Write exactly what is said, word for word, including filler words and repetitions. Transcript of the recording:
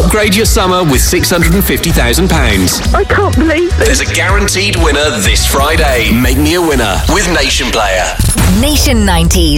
Upgrade your summer with six hundred fifty thousand pounds. I can't believe this. There's a guaranteed winner this Friday. Make me a winner with Nation Player. Nation nineties.